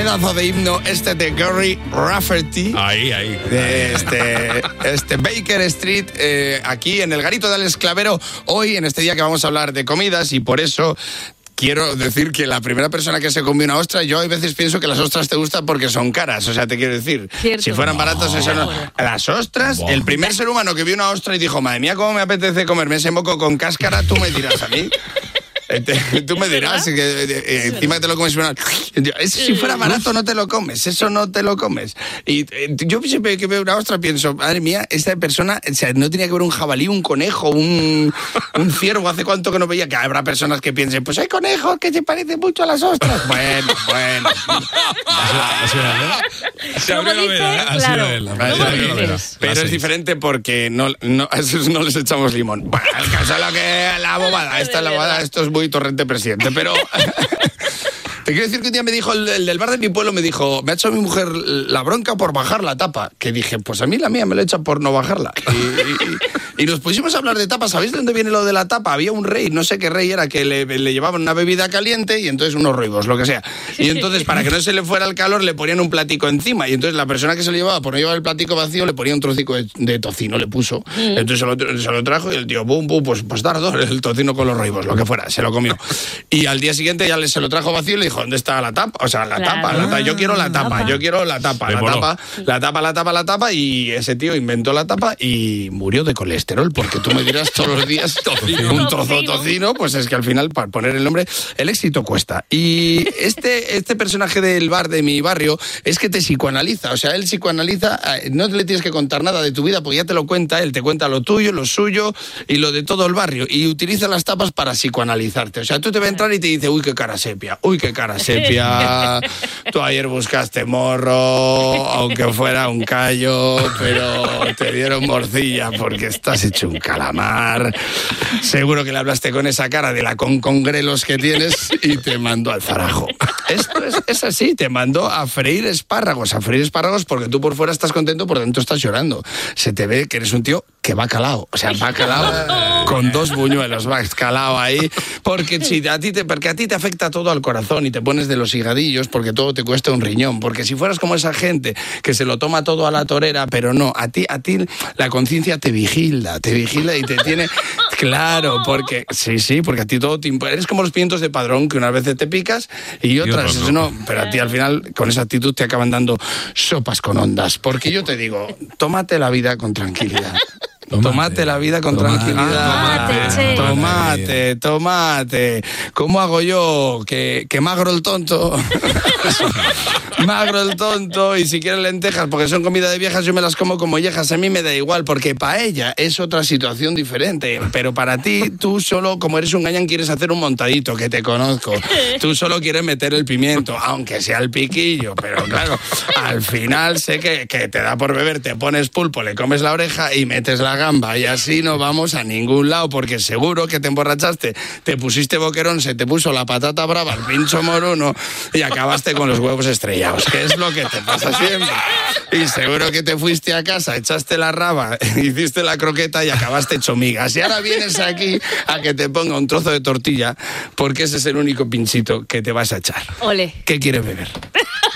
Pedazo de himno de Gary Rafferty. Ahí. De este Baker Street, aquí en el Garito de Alex Clavero, hoy en este día que vamos a hablar de comidas, y por eso quiero decir que la primera persona que se comió una ostra, yo a veces pienso que las ostras te gustan porque son caras, o sea, te quiero decir, Cierto. si fueran baratos eso no. Las ostras, el primer ser humano que vio una ostra y dijo, madre mía, cómo me apetece comerme ese moco con cáscara, tú me dirás a mí. Tú me dirás que encima te lo comes. Si fuera barato no te lo comes, eso no te lo comes. Y yo siempre que veo una ostra pienso, madre mía, esta persona, o sea, no tenía que ver un jabalí, un conejo, un ciervo. Hace cuánto que no veía, que habrá personas que piensen, pues hay conejos que se parecen mucho a las ostras. Bueno. Pero es diferente porque no a esos no les echamos limón. Bueno, el caso es lo que la bobada, esta es la bobada, esto es muy torrente presidente, pero te quiero decir que un día me dijo el del bar de mi pueblo, me ha hecho mi mujer la bronca por bajar la tapa, que dije, pues a mí la mía me la echan por no bajarla. Y nos pusimos a hablar de tapas. ¿Sabéis de dónde viene lo de la tapa? Había un rey, no sé qué rey era, que le llevaban una bebida caliente y entonces unos ruibos, lo que sea. Y entonces, para que no se le fuera el calor, le ponían un platico encima. Y entonces la persona que se lo llevaba, por no llevar el platico vacío, le ponía un trocico de tocino, le puso. Entonces se lo trajo y el tío, pues tardó el tocino con los ruibos, lo que fuera, se lo comió. Y al día siguiente ya se lo trajo vacío y le dijo, ¿dónde está la tapa? O sea, la tapa, yo quiero la tapa, la tapa, y ese tío inventó la tapa y murió de colesterol, porque tú me dirás todos los días un trozo de tocino, pues es que al final, para poner el nombre, el éxito cuesta. Y este personaje del bar de mi barrio es que te psicoanaliza, o sea, él psicoanaliza, no le tienes que contar nada de tu vida, porque ya te lo cuenta, él te cuenta lo tuyo, lo suyo y lo de todo el barrio, y utiliza las tapas para psicoanalizarte. O sea, tú te va a entrar y te dice, uy, qué cara sepia, tú ayer buscaste morro, aunque fuera un callo, pero te dieron morcilla porque estás hecho un calamar. Seguro que le hablaste con esa cara de la con grelos que tienes y te mandó al zarajo. Esto es así, te mandó a freír espárragos porque tú por fuera estás contento, por dentro estás llorando. Se te ve que eres un tío que va calado, o sea, va calado con 2 buñuelos, va calado ahí, porque a ti te afecta todo al corazón y te pones de los higadillos porque todo te cuesta un riñón, porque si fueras como esa gente que se lo toma todo a la torera, pero no, a ti la conciencia te vigila y te tiene claro, porque porque a ti todo te eres como los pimientos de Padrón, que unas veces te picas y otras no, pero a ti al final con esa actitud te acaban dando sopas con ondas, porque yo te digo, tómate la vida con tranquilidad. Tómate la vida con tranquilidad. Tómate. ¿Cómo hago yo? Que magro el tonto. Magro el tonto, y si quieren lentejas, porque son comida de viejas, yo me las como como viejas. A mí me da igual, porque para ella es otra situación diferente. Pero para ti, tú solo, como eres un gañán, quieres hacer un montadito, que te conozco. Tú solo quieres meter el pimiento, aunque sea el piquillo. Pero claro, al final sé que te da por beber, te pones pulpo, le comes la oreja y metes la gamba, y así no vamos a ningún lado, porque seguro que te emborrachaste, te pusiste boquerón, se te puso la patata brava, el pincho moruno, y acabaste con los huevos estrellados, que es lo que te pasa siempre. Y seguro que te fuiste a casa, echaste la raba, hiciste la croqueta y acabaste hecho migas. Y ahora vienes aquí a que te ponga un trozo de tortilla, porque ese es el único pinchito que te vas a echar. Ole. ¿Qué quieres beber?